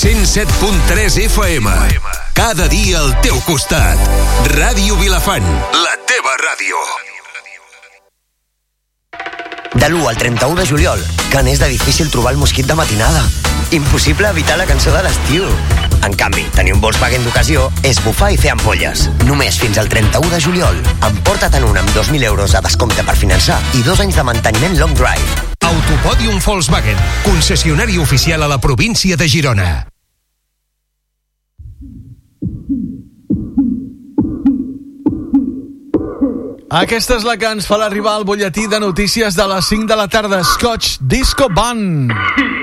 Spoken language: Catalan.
107.3 FM. Cada dia al teu costat. Ràdio Vilafant, la teva ràdio. De l'1 al 31 de juliol, que n'és de difícil trobar el mosquit de matinada. Impossible evitar la cançó de l'estiu. En canvi, tenir un Volkswagen d'ocasió és bufar i fer ampolles. Només fins al 31 de juliol. Emporta't-en un amb 2.000 euros de descompte per finançar i 2 anys de manteniment long drive. Autopòdium Volkswagen, concessionari oficial a la província de Girona. Aquesta és la que ens farà arribar al butlletí de notícies de les 5 de la tarda. Scotch Disco Band.